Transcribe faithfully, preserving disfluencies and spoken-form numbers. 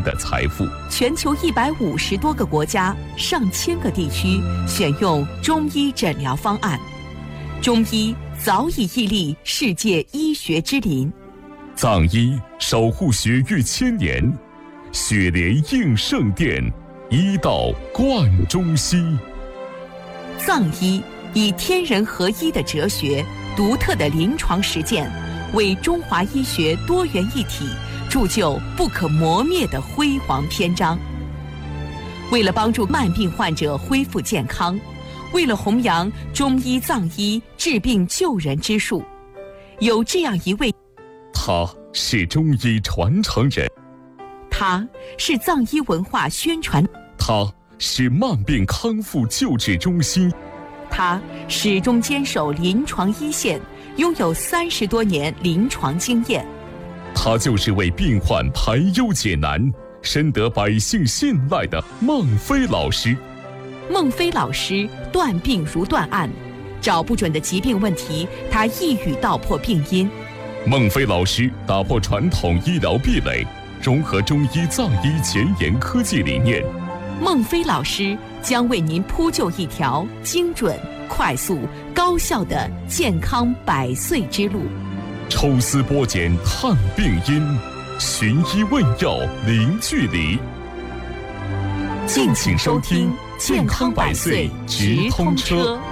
的财富。 全球一百五十多个国家、上千个地区选用中医诊疗方案，中医早已屹立世界医学之林。 藏医守护血域千年，血莲应圣殿，医道贯中西。 藏医以天人合一的哲学、独特的临床实践，为中华医学多元一体铸就不可磨灭的辉煌篇章。为了帮助慢病患者恢复健康，为了弘扬中医藏医治病救人之术，有这样一位， 他是中医传承人， 他是藏医文化宣传， 他是慢病康复救治中心， 他始终坚守临床一线，拥有三十多年临床经验。 他就是为病患排忧解难、深得百姓信赖的孟非老师。 孟非老师断病如断案，找不准的疾病问题，他一语道破病因。 孟非老师打破传统医疗壁垒，融合中医藏医前沿科技理念。 孟非老师将为您铺就一条精准、快速、高效的健康百岁之路。 抽丝剥茧探病因，寻医问药零距离。敬请收听《健康百岁直通车》。